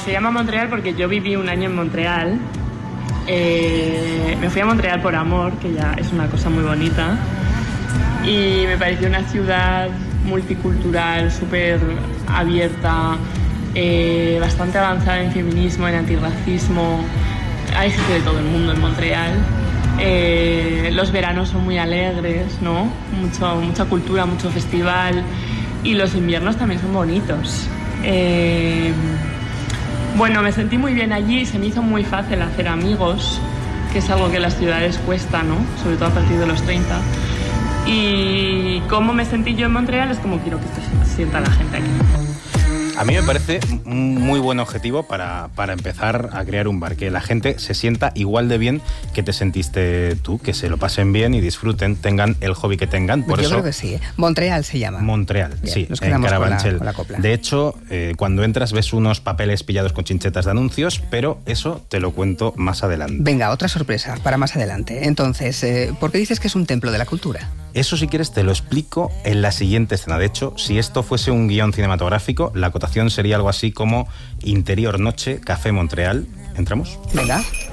se llama Montreal porque yo viví un año en Montreal. Me fui a Montreal por amor, que ya es una cosa muy bonita. Y me pareció una ciudad multicultural, súper abierta, bastante avanzada en feminismo, en antirracismo. Hay gente de todo el mundo en Montreal. Los veranos son muy alegres, ¿no? Mucha cultura, mucho festival. Y los inviernos también son bonitos. Bueno, me sentí muy bien allí y se me hizo muy fácil hacer amigos, que es algo que en las ciudades cuesta, ¿no? Sobre todo a partir de los 30. Y cómo me sentí yo en Montreal es como quiero que se sienta la gente aquí. A mí me parece un muy buen objetivo para empezar a crear un bar, que la gente se sienta igual de bien que te sentiste tú, que se lo pasen bien y disfruten, tengan el hobby que tengan. Por Yo eso, creo que sí. Montreal se llama. Montreal, bien, sí, nos en Carabanchel. con la copla. De hecho, cuando entras ves unos papeles pillados con chinchetas de anuncios, pero eso te lo cuento más adelante. Venga, otra sorpresa para más adelante. Entonces, ¿por qué dices que es un templo de la cultura? Eso, si quieres, te lo explico en la siguiente escena. De hecho, si esto fuese un guión cinematográfico, la acotación sería algo así como Interior Noche, Café Montreal. ¿Entramos? Venga.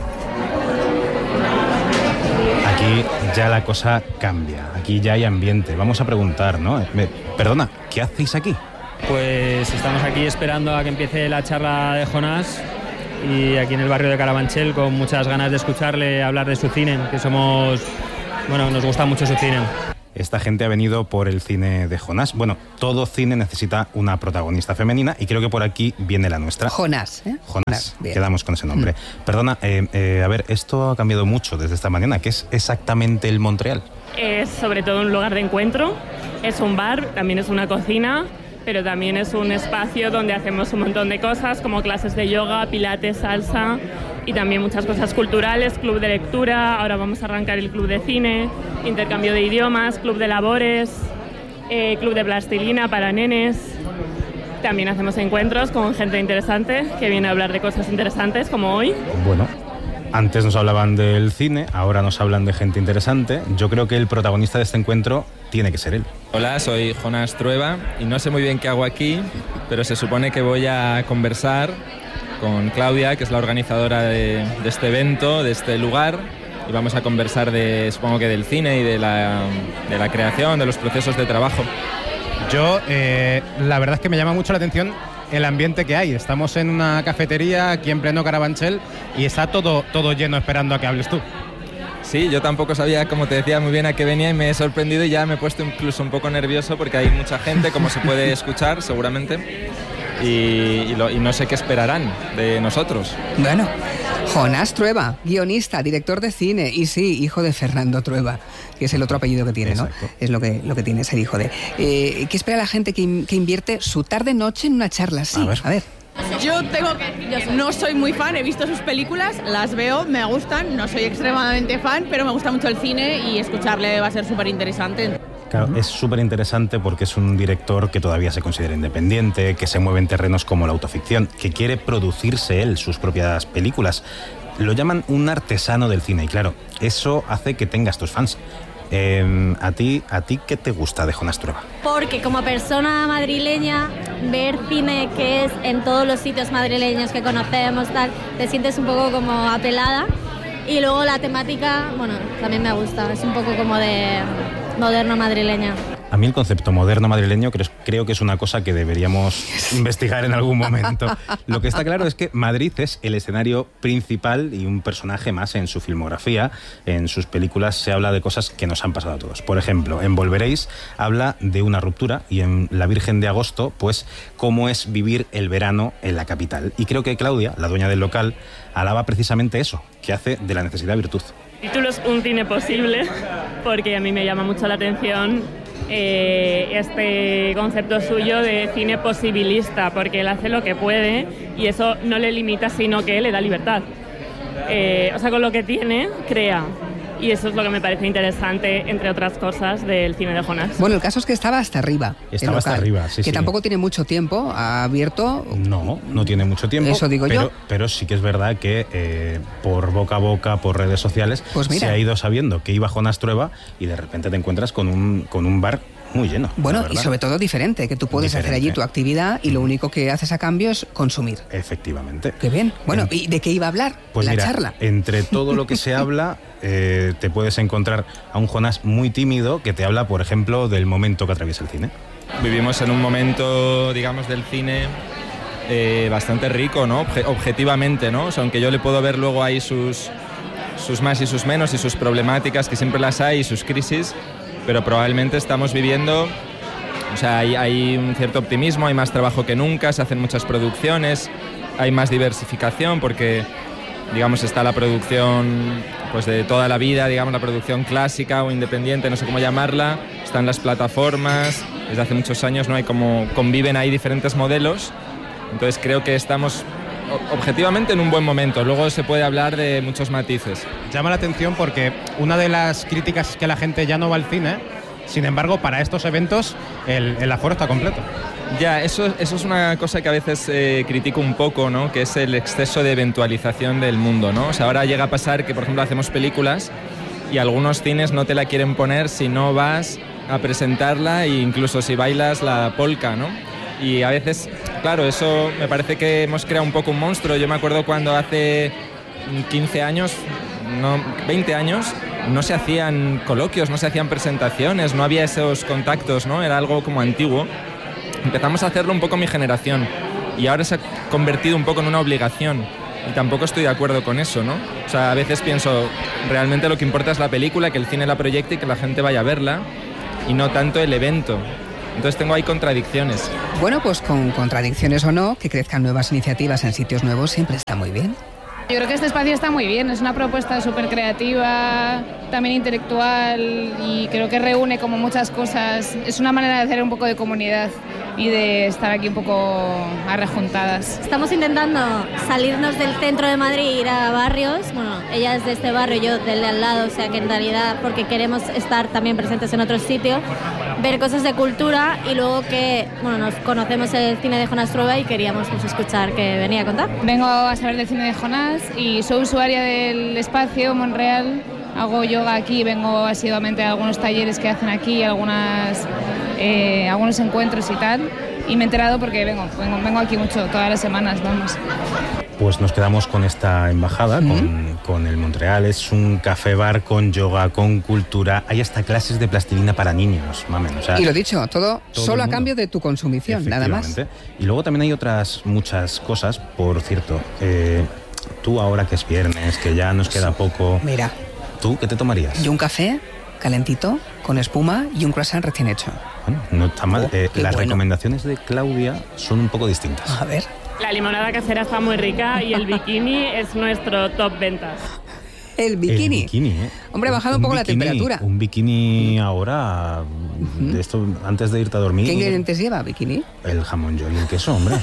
Aquí ya la cosa cambia. Aquí ya hay ambiente. Vamos a preguntar, ¿no? Perdona, ¿qué hacéis aquí? Pues estamos aquí esperando a que empiece la charla de Jonás y aquí en el barrio de Carabanchel con muchas ganas de escucharle hablar de su cine, que somos... Bueno, nos gusta mucho su cine. Esta gente ha venido por el cine de Jonás. Bueno, todo cine necesita una protagonista femenina y creo que por aquí viene la nuestra. Jonás, ¿eh? Jonás, quedamos con ese nombre. Perdona, a ver, esto ha cambiado mucho desde esta mañana. ¿Qué es exactamente el Montreal? Es sobre todo un lugar de encuentro, es un bar, también es una cocina, pero también es un espacio donde hacemos un montón de cosas como clases de yoga, pilates, salsa y también muchas cosas culturales, club de lectura, ahora vamos a arrancar el club de cine, intercambio de idiomas, club de labores, club de plastilina para nenes. También hacemos encuentros con gente interesante que viene a hablar de cosas interesantes como hoy. Bueno, antes nos hablaban del cine, ahora nos hablan de gente interesante. Yo creo que el protagonista de este encuentro tiene que ser él. Hola, soy Jonás Trueba y no sé muy bien qué hago aquí, pero se supone que voy a conversar con Claudia, que es la organizadora de este evento, de este lugar, y vamos a conversar supongo que del cine y de la creación, de los procesos de trabajo. Yo, la verdad es que me llama mucho la atención el ambiente que hay. Estamos en una cafetería aquí en pleno Carabanchel y está todo lleno esperando a que hables tú. Sí, yo tampoco sabía, como te decía, muy bien a qué venía y me he sorprendido y ya me he puesto incluso un poco nervioso porque hay mucha gente, como se puede escuchar seguramente, y no sé qué esperarán de nosotros. Bueno, Jonás Trueba, guionista, director de cine y sí, hijo de Fernando Trueba, que es el otro apellido que tiene, exacto, ¿no? Es lo que tiene ser hijo de... ¿Qué espera la gente que invierte su tarde-noche en una charla así? A ver. Yo tengo que decir que no soy muy fan, he visto sus películas, las veo, me gustan, no soy extremadamente fan, pero me gusta mucho el cine y escucharle va a ser súper interesante. Claro, es súper interesante porque es un director que todavía se considera independiente, que se mueve en terrenos como la autoficción, que quiere producirse él sus propias películas. Lo llaman un artesano del cine y claro, eso hace que tengas tus fans. ¿A ti qué te gusta de Jonás Trueba? Porque como persona madrileña, ver cine que es en todos los sitios madrileños que conocemos, tal, te sientes un poco como apelada. Y luego la temática, bueno, también me gusta, es un poco como de moderno madrileña. A mí el concepto moderno madrileño creo que es una cosa que deberíamos investigar en algún momento. Lo que está claro es que Madrid es el escenario principal y un personaje más en su filmografía. En sus películas se habla de cosas que nos han pasado a todos. Por ejemplo, en Volveréis habla de una ruptura y en La Virgen de Agosto, pues, cómo es vivir el verano en la capital. Y creo que Claudia, la dueña del local, alaba precisamente eso, que hace de la necesidad virtud. El título es Un cine posible, porque a mí me llama mucho la atención este concepto suyo de cine posibilista, porque él hace lo que puede y eso no le limita, sino que le da libertad. O sea, con lo que tiene, crea. Y eso es lo que me parece interesante, entre otras cosas, del cine de Jonás. Bueno, el caso es que estaba hasta arriba. Estaba hasta arriba, sí. Que tampoco tiene mucho tiempo, ha abierto... No tiene mucho tiempo. Eso digo yo. Pero sí que es verdad que por boca a boca, por redes sociales, pues se ha ido sabiendo que iba Jonás Trueba y de repente te encuentras con un bar muy lleno. Bueno, y sobre todo diferente, que tú puedes hacer allí tu actividad y lo único que haces a cambio es consumir. Efectivamente. Qué bien. Bueno, ¿y de qué iba a hablar pues la mira, charla? Entre todo lo que se habla, te puedes encontrar a un Jonás muy tímido que te habla, por ejemplo, del momento que atraviesa el cine. Vivimos en un momento, digamos, del cine bastante rico, ¿no? Objetivamente, ¿no? O sea, aunque yo le puedo ver luego ahí sus más y sus menos y sus problemáticas, que siempre las hay, y sus crisis, pero probablemente estamos viviendo, o sea, hay un cierto optimismo, hay más trabajo que nunca, se hacen muchas producciones, hay más diversificación porque, digamos, está la producción pues de toda la vida, digamos, la producción clásica o independiente, no sé cómo llamarla, están las plataformas, desde hace muchos años no hay como conviven ahí diferentes modelos, entonces creo que estamos objetivamente en un buen momento, luego se puede hablar de muchos matices. Llama la atención porque una de las críticas es que la gente ya no va al cine, sin embargo, para estos eventos el aforo está completo. Ya, eso es una cosa que a veces critico un poco, ¿no? Que es el exceso de eventualización del mundo, ¿no? O sea, ahora llega a pasar que, por ejemplo, hacemos películas y algunos cines no te la quieren poner si no vas a presentarla e incluso si bailas la polka, ¿no? Y a veces, claro, eso me parece que hemos creado un poco un monstruo. Yo me acuerdo cuando hace 15 años, no, 20 años, no se hacían coloquios, no se hacían presentaciones, no había esos contactos, ¿no? Era algo como antiguo. Empezamos a hacerlo un poco mi generación y ahora se ha convertido un poco en una obligación y tampoco estoy de acuerdo con eso, ¿no? O sea, a veces pienso, realmente lo que importa es la película, que el cine la proyecte y que la gente vaya a verla y no tanto el evento. Entonces tengo ahí contradicciones. Bueno, pues con contradicciones o no, que crezcan nuevas iniciativas en sitios nuevos siempre está muy bien. Yo creo que este espacio está muy bien, es una propuesta súper creativa, también intelectual y creo que reúne como muchas cosas. Es una manera de hacer un poco de comunidad y de estar aquí un poco arrejuntadas. Estamos intentando salirnos del centro de Madrid e ir a barrios. Bueno, ella es de este barrio, yo del de al lado, o sea que en realidad porque queremos estar también presentes en otros sitios, ver cosas de cultura y luego que, bueno, nos conocemos el cine de Jonás Trueba y queríamos pues, escuchar qué venía a contar. Vengo a saber del cine de Jonás y soy usuaria del espacio Monreal. Hago yoga aquí, vengo asiduamente a algunos talleres que hacen aquí, algunos encuentros y tal. Y me he enterado porque vengo aquí mucho, todas las semanas, vamos. Pues nos quedamos con esta embajada, con el Montreal. Es un café-bar con yoga, con cultura. Hay hasta clases de plastilina para niños, mamen. O sea, y lo dicho, todo solo a cambio de tu consumición, nada más. Y luego también hay otras muchas cosas, por cierto. Tú ahora que es viernes, que ya nos queda poco... Mira. ¿Tú qué te tomarías? Yo un café calentito, con espuma y un croissant recién hecho. Bueno, no está mal. Las recomendaciones de Claudia son un poco distintas. A ver. La limonada casera está muy rica y el bikini es nuestro top ventas. El bikini. El bikini, ¿eh? Hombre, ha bajado un poco la temperatura. Un bikini ahora, de esto, antes de irte a dormir. ¿Qué ingredientes lleva bikini? El jamón york y el queso, hombre.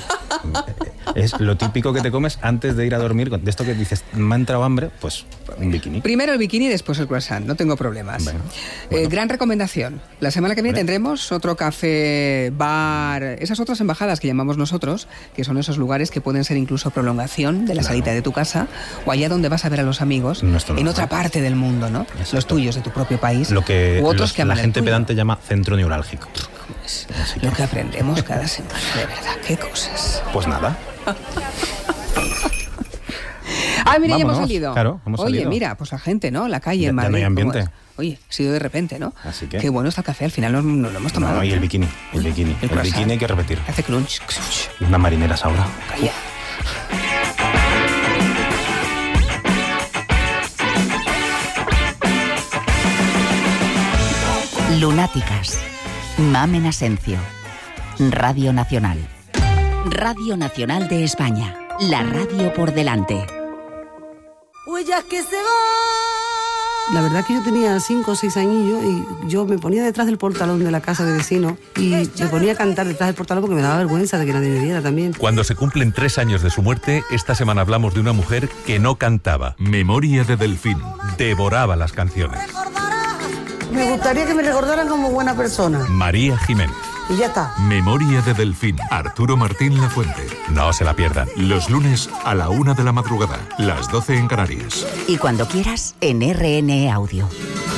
Es lo típico que te comes antes de ir a dormir. De esto que dices, me ha entrado hambre, pues un bikini. Primero el bikini y después el croissant, no tengo problemas. Bueno. Gran recomendación. La semana que viene tendremos otro café, bar, esas otras embajadas que llamamos nosotros, que son esos lugares que pueden ser incluso prolongación de la salita de tu casa o allá donde vas a ver a los amigos en otra parte del mundo, ¿no? Exacto. Los tuyos, de tu propio país. Lo que u otros que la gente pedante llama centro neurálgico. Lo que aprendemos cada semana, de verdad, qué cosas. Pues nada. Ah, mira, ya hemos salido. Claro, hemos salido. Oye, mira, pues la gente, ¿no? La calle en Madrid. Ya no hay ambiente. Oye, ha sido de repente, ¿no? Así que... Qué bueno está el café, al final no lo hemos tomado. No, y el bikini. El bikini hay que repetir. Hace crunch. Unas marineras ahora. Calla. Lunáticas. Mamen Asencio. Radio Nacional. Radio Nacional de España. La radio por delante. Huellas que se van. La verdad que yo tenía 5 o 6 añillos y yo me ponía detrás del portalón de la casa de vecino y me ponía a cantar detrás del portalón porque me daba vergüenza de que nadie me viera también. Cuando se cumplen 3 años de su muerte, esta semana hablamos de una mujer que no cantaba. Memoria de Delfín. Devoraba las canciones. Me gustaría que me recordaran como buena persona. María Jiménez. Y ya está. Memoria de Delfín. Arturo Martín Lafuente. No se la pierdan. Los lunes a la 1 de la madrugada. Las 12 en Canarias. Y cuando quieras, en RN Audio.